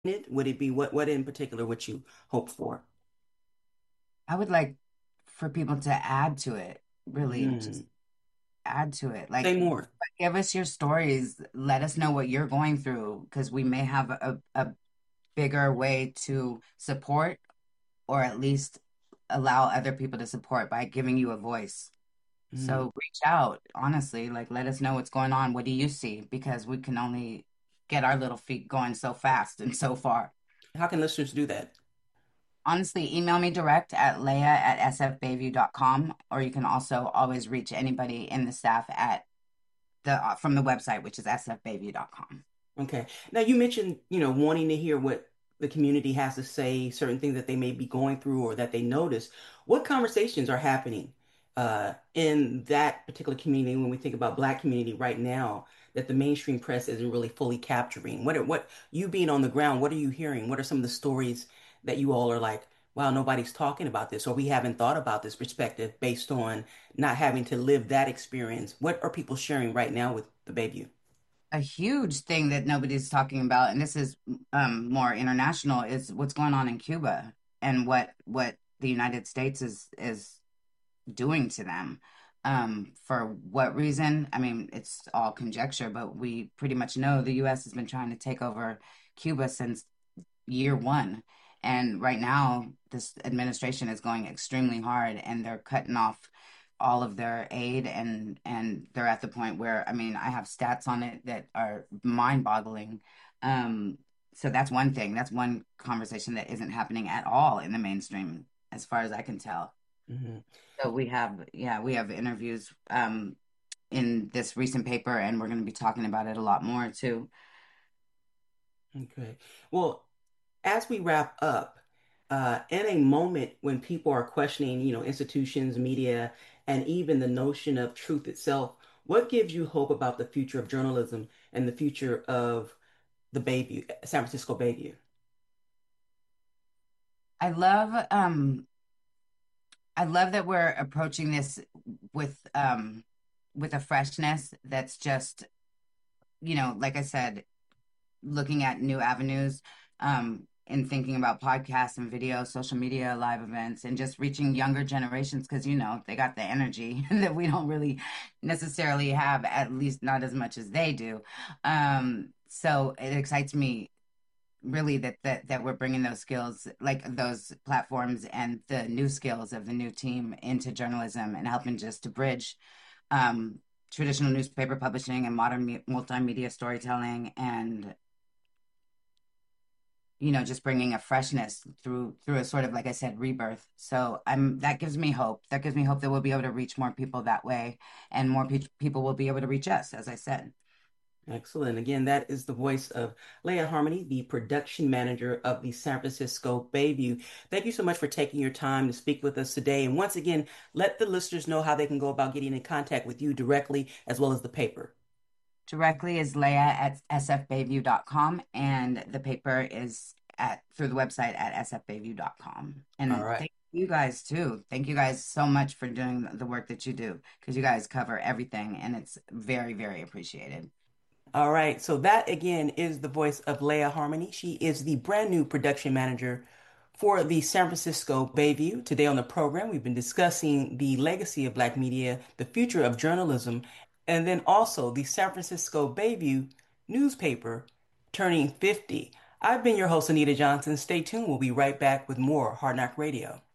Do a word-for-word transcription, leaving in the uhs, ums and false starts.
it? Would it be what what in particular would you hope for? I would like for people to add to it, really Mm. just add to it. Say Like, more. give us your stories. Let us know what you're going through because we may have a, a bigger way to support or at least allow other people to support by giving you a voice. Mm. So reach out, honestly, like let us know what's going on. What do you see? Because we can only get our little feet going so fast and so far. How can listeners do that? Honestly, email me direct at leah at s f bayview dot com, or you can also always reach anybody in the staff at the uh, from the website, which is s f bayview dot com. Okay. Now you mentioned, you know, wanting to hear what the community has to say, certain things that they may be going through or that they notice. What conversations are happening uh, in that particular community when we think about Black community right now that the mainstream press isn't really fully capturing? What are, what you being on the ground, what are you hearing? What are some of the stories that you all are like, wow, nobody's talking about this, or we haven't thought about this perspective based on not having to live that experience? What are people sharing right now with the baby? A huge thing that nobody's talking about, and this is um, more international, is what's going on in Cuba and what what the United States is is doing to them. Um, for what reason? I mean, it's all conjecture, but we pretty much know the U S has been trying to take over Cuba since year one. And right now, this administration is going extremely hard and they're cutting off all of their aid and and they're at the point where I mean, I have stats on it that are mind-boggling. Um, so that's one thing. That's one conversation that isn't happening at all in the mainstream, as far as I can tell. Mhm. So we have, yeah, we have interviews um, in this recent paper, and we're going to be talking about it a lot more too. Okay. Well, as we wrap up, uh, in a moment when people are questioning, you know, institutions, media, and even the notion of truth itself, what gives you hope about the future of journalism and the future of the Bayview, San Francisco Bayview? I love, um, I love that we're approaching this with, um, with a freshness that's just, you know, like I said, looking at new avenues, um, and thinking about podcasts and video, social media, live events, and just reaching younger generations because you know they got the energy that we don't really necessarily have, at least not as much as they do. Um, so it excites me really that that that we're bringing those skills, like those platforms and the new skills of the new team into journalism and helping just to bridge um, traditional newspaper publishing and modern me- multimedia storytelling and you know just bringing a freshness through through a sort of like I said rebirth. So I'm that gives me hope, that gives me hope that we'll be able to reach more people that way and more pe- people will be able to reach us, as I said. Excellent. Again, that is the voice of Leah Harmony, the production manager of the San Francisco Bayview. Thank you so much for taking your time to speak with us today. And once again, let the listeners know how they can go about getting in contact with you directly as well as the paper. Directly is leah at s f bayview dot com and the paper is at through the website at s f bayview dot com. All And right. thank you guys too. Thank you guys so much for doing the work that you do because you guys cover everything and it's very, very appreciated. All right. So that again is the voice of Leah Harmony. She is the brand new production manager for the San Francisco Bayview. Today on the program, we've been discussing the legacy of Black media, the future of journalism, and then also the San Francisco Bayview newspaper turning fifty. I've been your host, Anita Johnson. Stay tuned. We'll be right back with more Hard Knock Radio.